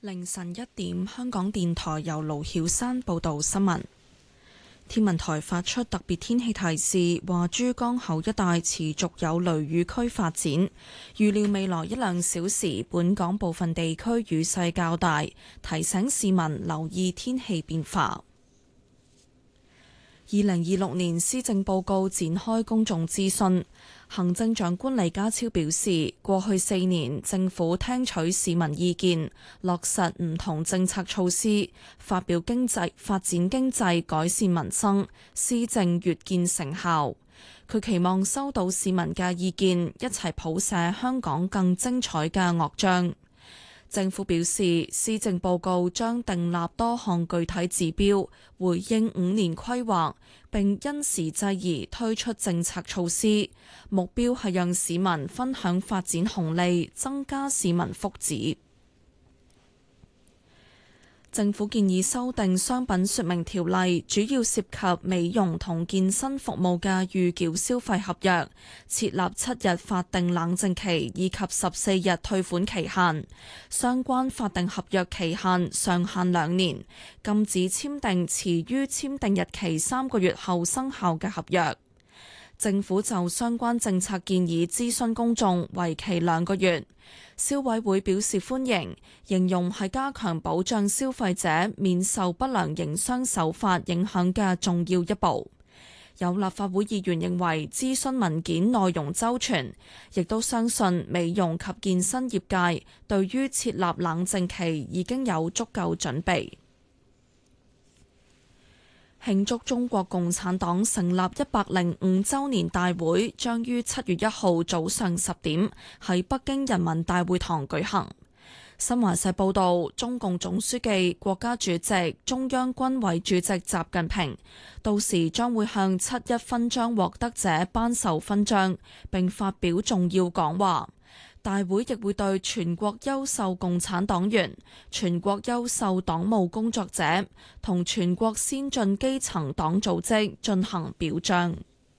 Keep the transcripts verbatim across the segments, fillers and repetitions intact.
凌晨一點，香港電台由盧曉山報道新聞。天文台發出特別天氣提示，話珠江口一帶持續有雷雨區發展，預料未來一兩小時本港部分地區雨勢較大，提醒市民留意天氣變化。二零二六年施政報告展開公眾諮詢，行政長官李家超表示，過去四年政府聽取市民意見，落實唔同政策措施，發表經濟發展經濟、改善民生，施政越見成效。佢期望收到市民嘅意見，一齊譜寫香港更精彩嘅樂章。政府表示，施政報告將訂立多項具體指標，回應五年規劃，並因時制宜推出政策措施，目標係讓市民分享發展紅利，增加市民福祉。政府建議修訂商品說明條例，主要涉及美容同健身服務嘅預繳消費合約，設立七日法定冷靜期以及十四日退款期限。相關法定合約期限上限兩年，禁止簽訂遲於簽訂日期三個月後生效嘅合約。政府就相關政策建議諮詢公眾，為期兩個月。消委會表示歡迎，形容係加強保障消費者免受不良營商手法影響嘅重要一步。有立法會議員認為諮詢文件內容周全，亦都相信美容及健身業界對於設立冷靜期已經有足夠準備。慶祝中國共產黨成立一百零五週年大會將於七月一號早上十點喺北京人民大會堂舉行。新華社報道，中共總書記、國家主席、中央軍委主席習近平到時將會向七一勳章獲得者頒授勳章，並發表重要講話。大會亦會對全國優秀共產黨員、全國優秀黨務工作者同全國先進基層黨組織進行表彰。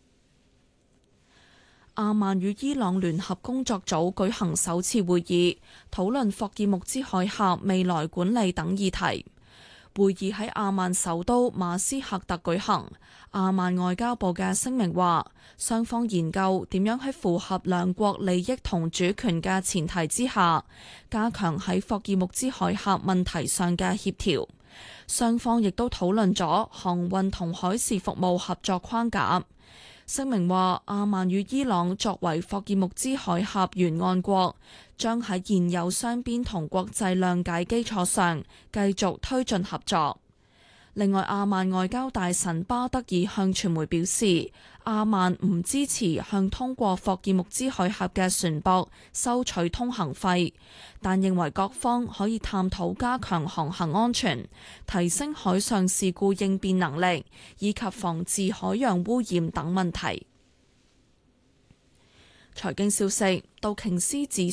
阿曼與伊朗聯合工作組舉行首次會議，討論霍爾木茲海峽未來管理等議題。會議喺阿曼首都馬斯喀特舉行。阿曼外交部嘅聲明話，雙方研究點樣喺符合兩國利益同主權嘅前提之下，加強喺霍爾木茲海峽問題上嘅協調。雙方亦都討論咗航運同海事服務合作框架。聲明話，阿曼與伊朗作為霍爾木茲海峽沿岸國，將喺現有雙邊同國際諒解基礎上繼續推進合作。另外，阿曼外交大臣巴德爾向傳媒表示，阿曼唔支持向通過霍爾木茲海峽嘅船舶收取通行費，但認為各方可以探討加強航行安全、提升海上事故應變能力以及防治海洋污染等問題。財經消息，道瓊斯指